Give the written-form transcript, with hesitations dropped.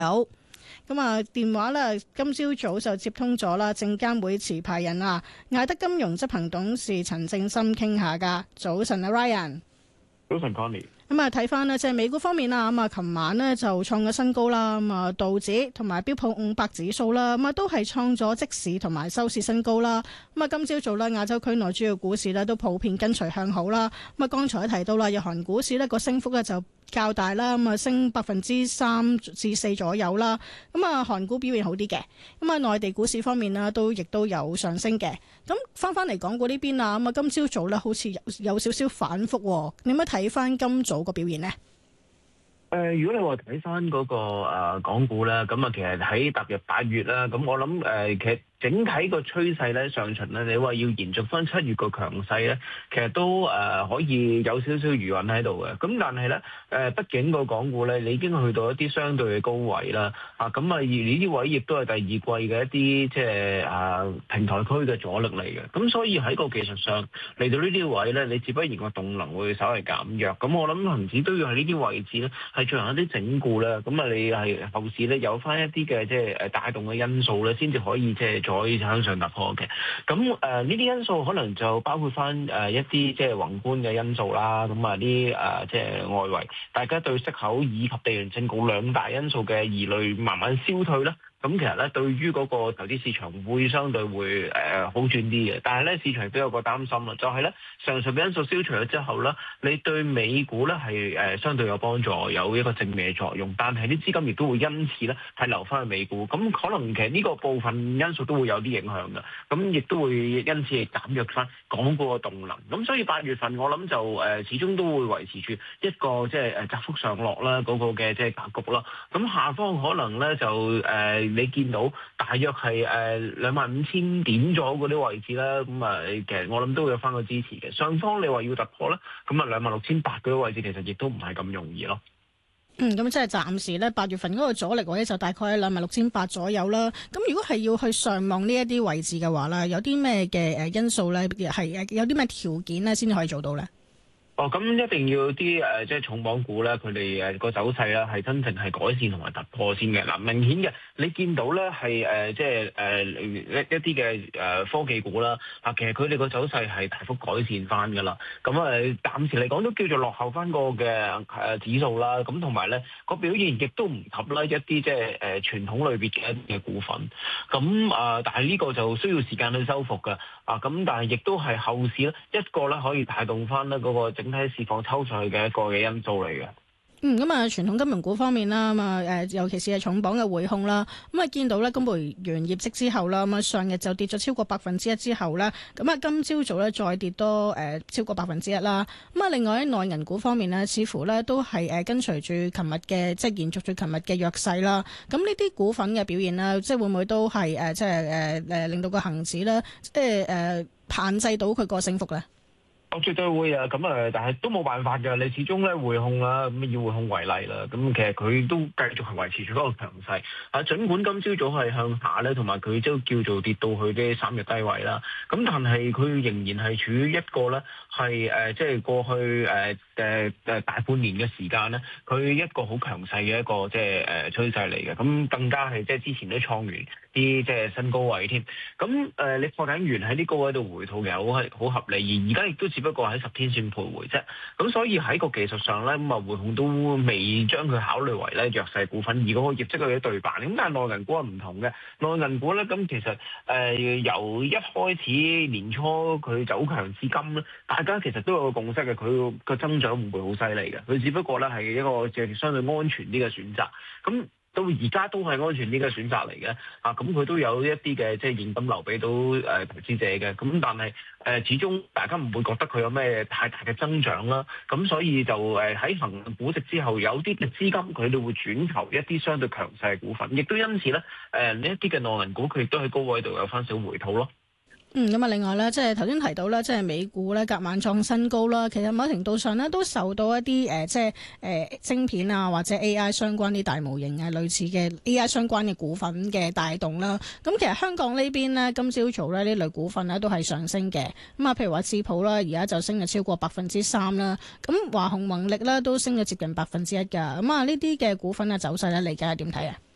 有。咁啊，電話咧，今朝早就接通咗啦，證監會持牌人啊，艾德金融執行董事陳正深傾下噶。早晨啊，Ryan。 早晨，Connie。 咁啊，睇翻呢，即係美股方面啦，咁啊，琴晚呢就創咗新高啦，咁啊，道指同埋標普500指數啦，咁啊，都係創咗即市同埋收市新高啦。咁啊，今朝早咧，亞洲區內主要股市呢都普遍跟隨向好啦。咁啊，剛才都提到啦，日韓股市呢個升幅咧就較大啦，咁啊，升3%至4%左右啦。咁啊，韓股表現好啲嘅。咁啊，內地股市方面呢亦都有上升嘅。咁翻嚟港股呢邊啊，咁啊，今朝早咧好似有少少反覆。點樣睇翻今早個表現呢？ 如果你話睇翻嗰個港股咧，咁啊，其實喺踏入8月啦，咁我諗其實整體個趨勢咧，上旬咧，你話要延續翻7月個強勢咧，其實都可以有少少餘韻喺度嘅。咁但係咧，畢竟個港股咧，你已經去到一啲相對嘅高位啦。咁啊，而呢啲位亦都係第二季嘅一啲即係平台區嘅阻力嚟嘅。咁所以喺個技術上嚟到呢啲位咧，你自不然個動能會稍為減弱。咁我諗恒指都要喺呢啲位置咧，係進行一啲整固啦。咁啊，你係後市咧有翻一啲嘅即係帶動嘅因素咧，先至可以即係再向上突破嘅。咁呢啲因素可能就包括翻一啲即係宏觀嘅因素啦。咁啊啲即係外圍，大家對息口以及地緣政局兩大因素嘅疑慮慢慢消退啦。咁其實咧，對於嗰個投資市場會相對會好轉啲嘅，但係咧市場亦都有個擔心啦，就係咧上述嘅因素消除咗之後咧，你對美股咧係相對有幫助，有一個正面嘅作用，但係啲資金亦都會因此咧係流翻去美股，咁可能其實呢個部分因素都會有啲影響嘅，咁亦都會因此係減弱翻港股嘅動能。咁所以8月份我諗就始終都會維持住一個即係窄幅上落啦嗰個嘅即係格局啦。咁下方可能咧就你見到大約係25,000點咗嗰啲位置啦，咁啊其實我諗都會有翻個支持嘅。上方你話要突破咧，咁啊26,800嗰啲位置其實亦都唔係咁容易咯。 咁即係暫時咧8月份嗰個阻力位就大概喺26,800左右啦。咁如果係要去上望呢一啲位置嘅話咧，有啲咩嘅因素咧係有啲咩條件咧先至可以做到咧？ 咁一定要啲即係重磅股咧，佢哋個走勢咧係真正係改善同埋突破先嘅。嗱，明顯嘅你見到咧係即係一啲嘅科技股啦，其實佢哋個走勢係大幅改善翻㗎啦。咁暫時嚟講都叫做落後翻個嘅指數啦。咁同埋咧個表現亦都唔及啦一啲即係傳統類別嘅一啲嘅股份。咁但係呢個就需要時間去修復㗎。咁但係亦都係後市咧一個咧可以帶動翻咧嗰個整體市況抽上去嘅一個嘅因素嚟嘅。 咁啊，傳統金融股方面啦，咁啊尤其是係重磅嘅匯控啦，咁啊見到咧公布完業績之後啦，咁啊上日就跌咗超過1%之後咧，咁啊今朝早咧再跌多超過1%啦。咁啊另外喺內銀股方面咧，似乎咧都係跟隨住琴日嘅即係延續住琴日嘅弱勢啦。咁呢啲股份嘅表現咧，即係會唔會都係即係令到個恆指咧即係限制到佢個升幅咧？ 我絕對會啊！咁但係都冇辦法㗎。你始終咧匯控啦，咁以匯控為例啦，咁其實佢都繼續係維持住嗰個強勢。儘管今朝早係向下咧，同埋佢都叫做跌到去啲3日低位啦。咁但係佢仍然係處於一個咧係即係過去大半年嘅時間咧，佢一個好強勢嘅一個即係趨勢嚟嘅。咁更加係即係之前都創完啲即係新高位添。咁你破緊完喺啲高位度回吐嘅好合理，而而家亦都只不過喺10天線徘徊啫。咁所以喺個技術上咧，咁匯控都未將佢考慮為咧弱勢股份，而嗰個業績有啲對版。咁但係內銀股係唔同嘅，內銀股咧咁其實由一開始年初佢走強至今咧，大家其實都有個共識嘅，佢個增長唔會好犀利嘅，佢只不過咧係一個即係相對安全啲嘅選擇。咁到而家都係安全啲嘅選擇嚟嘅，咁佢都有一啲嘅即係現金流俾到投資者嘅，咁但係始終大家唔會覺得佢有咩太大嘅增長啦，咁所以就喺衡量估值之後，有啲嘅資金佢哋會轉投一啲相對強勢嘅股份，亦都因此咧呢一啲嘅內銀股佢亦都喺高位度有翻少回吐咯。 咁啊，另外咧，即係頭先提到咧，即係美股咧，隔晚創新高啦。其實某程度上咧，都受到一啲即係晶片啊，或者 AI 相關啲大模型啊，類似嘅 AI 相關嘅股份嘅帶動啦。咁其實香港呢邊呢，今朝早咧呢類股份咧都係上升嘅。咁啊，譬如話智普啦，而家就升咗超過3%啦。咁華虹宏力咧都升咗接近1%㗎。咁啊，呢啲嘅股份嘅走勢咧，嚟緊係點睇啊？